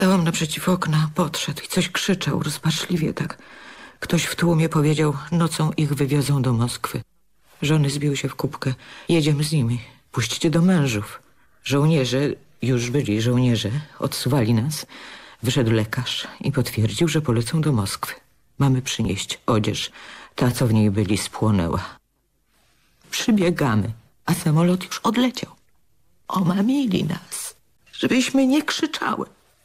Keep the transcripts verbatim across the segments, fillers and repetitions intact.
Stałam naprzeciw okna, podszedł i coś krzyczał rozpaczliwie tak. Ktoś w tłumie powiedział, nocą ich wywiozą do Moskwy. Żony zbił się w kubkę. Jedziemy z nimi. Puśćcie do mężów. Żołnierze, już byli żołnierze, odsuwali nas. Wyszedł lekarz i potwierdził, że polecą do Moskwy. Mamy przynieść odzież. Ta, co w niej byli, spłonęła. Przybiegamy, a samolot już odleciał. Omamili nas, żebyśmy nie krzyczały.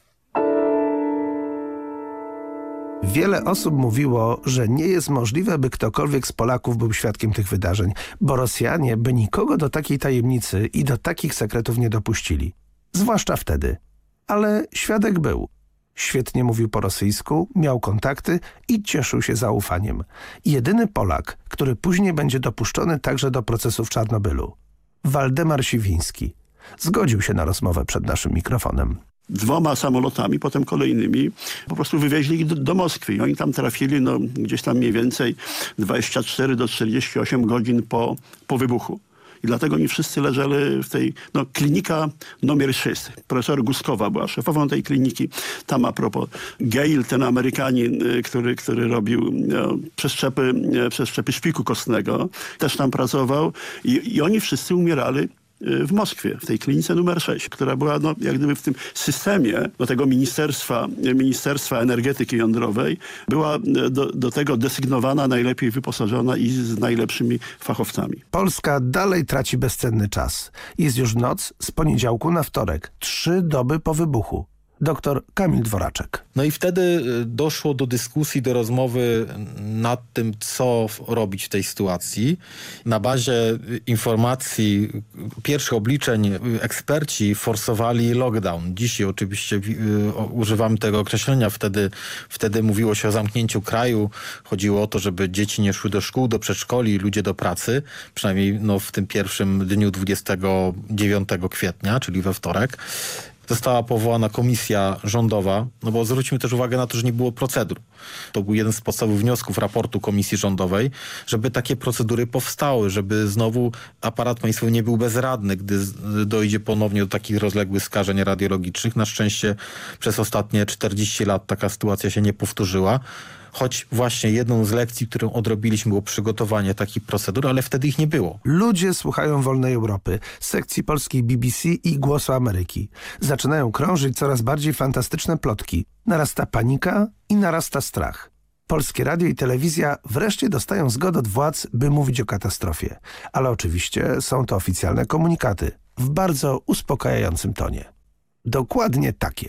Wiele osób mówiło, że nie jest możliwe, by ktokolwiek z Polaków był świadkiem tych wydarzeń, bo Rosjanie by nikogo do takiej tajemnicy i do takich sekretów nie dopuścili. Zwłaszcza wtedy. Ale świadek był. Świetnie mówił po rosyjsku, miał kontakty i cieszył się zaufaniem. Jedyny Polak, który później będzie dopuszczony także do procesu w Czarnobylu. Waldemar Siwiński. Zgodził się na rozmowę przed naszym mikrofonem. Dwoma samolotami, potem kolejnymi, po prostu wywieźli ich do, do Moskwy i oni tam trafili no, gdzieś tam mniej więcej dwadzieścia cztery do czterdziestu ośmiu godzin po, po wybuchu. I dlatego oni wszyscy leżeli w tej, no, klinika numer sześć. Profesor Guskowa była szefową tej kliniki. Tam a propos Gale, ten Amerykanin, który, który robił no, przeszczepy, przeszczepy szpiku kostnego, też tam pracował i, i oni wszyscy umierali w Moskwie, w tej klinice numer sześć, która była no, jak gdyby w tym systemie do tego Ministerstwa, Ministerstwa Energetyki Jądrowej, była do, do tego desygnowana, najlepiej wyposażona i z najlepszymi fachowcami. Polska dalej traci bezcenny czas. Jest już noc z poniedziałku na wtorek, trzy doby po wybuchu. Doktor Kamil Dworaczek. No i wtedy doszło do dyskusji, do rozmowy nad tym, co robić w tej sytuacji. Na bazie informacji, pierwszych obliczeń eksperci forsowali lockdown. Dzisiaj oczywiście używamy tego określenia. Wtedy, wtedy mówiło się o zamknięciu kraju. Chodziło o to, żeby dzieci nie szły do szkół, do przedszkoli, ludzie do pracy. Przynajmniej no, w tym pierwszym dniu dwudziestego dziewiątego kwietnia, czyli we wtorek. Została powołana komisja rządowa, no bo zwróćmy też uwagę na to, że nie było procedur. To był jeden z podstawowych wniosków raportu komisji rządowej, żeby takie procedury powstały, żeby znowu aparat państwowy nie był bezradny, gdy dojdzie ponownie do takich rozległych skażeń radiologicznych. Na szczęście przez ostatnie czterdzieści lat taka sytuacja się nie powtórzyła. Choć właśnie jedną z lekcji, którą odrobiliśmy, było przygotowanie takich procedur, ale wtedy ich nie było. Ludzie słuchają Wolnej Europy, sekcji polskiej B B C i Głosu Ameryki. Zaczynają krążyć coraz bardziej fantastyczne plotki. Narasta panika i narasta strach. Polskie radio i telewizja wreszcie dostają zgodę od władz, by mówić o katastrofie. Ale oczywiście są to oficjalne komunikaty w bardzo uspokajającym tonie. Dokładnie takie.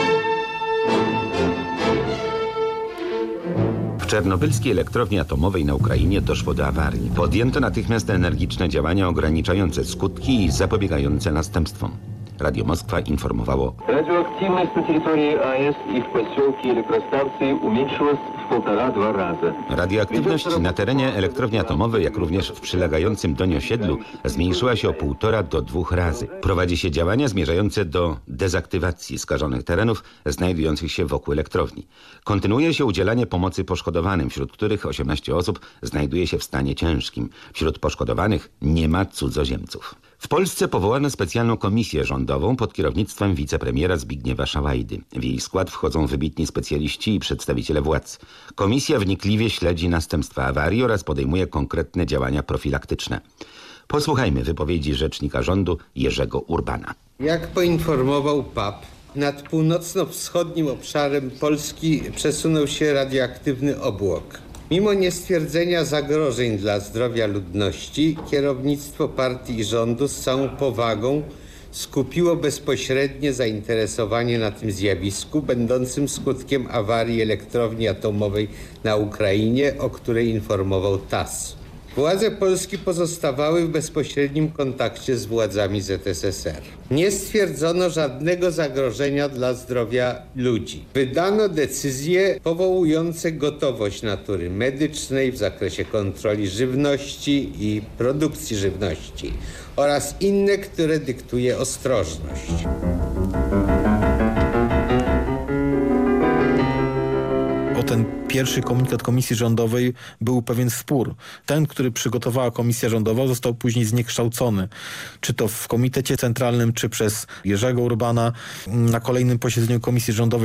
W czarnobylskiej elektrowni atomowej na Ukrainie doszło do awarii. Podjęto natychmiast energiczne działania ograniczające skutki i zapobiegające następstwom. Radio Moskwa informowało: Radioaktywność na terytorii A E S i w posyłki elektrostacji umiększyła w półtora-dwa razy. Radioaktywność na terenie elektrowni atomowej, jak również w przylegającym do niej osiedlu, zmniejszyła się o półtora do dwóch razy. Prowadzi się działania zmierzające do dezaktywacji skażonych terenów znajdujących się wokół elektrowni. Kontynuuje się udzielanie pomocy poszkodowanym, wśród których osiemnaście osób znajduje się w stanie ciężkim. Wśród poszkodowanych nie ma cudzoziemców. W Polsce powołano specjalną komisję rządową pod kierownictwem wicepremiera Zbigniewa Szałajdy. W jej skład wchodzą wybitni specjaliści i przedstawiciele władz. Komisja wnikliwie śledzi następstwa awarii oraz podejmuje konkretne działania profilaktyczne. Posłuchajmy wypowiedzi rzecznika rządu Jerzego Urbana. Jak poinformował P A P, nad północno-wschodnim obszarem Polski przesunął się radioaktywny obłok. Mimo niestwierdzenia zagrożeń dla zdrowia ludności, kierownictwo partii i rządu z całą powagą skupiło bezpośrednie zainteresowanie na tym zjawisku, będącym skutkiem awarii elektrowni atomowej na Ukrainie, o której informował T A S S. Władze Polski pozostawały w bezpośrednim kontakcie z władzami Z S S R. Nie stwierdzono żadnego zagrożenia dla zdrowia ludzi. Wydano decyzje powołujące gotowość natury medycznej w zakresie kontroli żywności i produkcji żywności oraz inne, które dyktuje ostrożność. O te ten pierwszy komunikat komisji rządowej był pewien spór. Ten, który przygotowała komisja rządowa, został później zniekształcony. Czy to w Komitecie Centralnym, czy przez Jerzego Urbana. Na kolejnym posiedzeniu komisji rządowej